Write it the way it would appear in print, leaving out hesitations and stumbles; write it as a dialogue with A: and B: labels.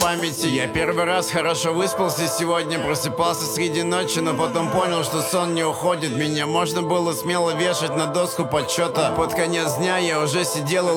A: памяти. Я первый раз хорошо выспался сегодня, просыпался среди ночи, но потом понял, что сон не уходит. Меня можно было смело вешать на доску почета. Под конец дня я уже сидел и